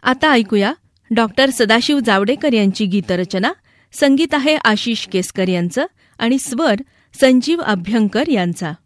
आता ऐकूया डॉक्टर सदाशिव जावडेकर यांची गीतरचना. संगीत आहे आशिष केसकर यांचं आणि स्वर संजीव अभ्यंकर यांचा.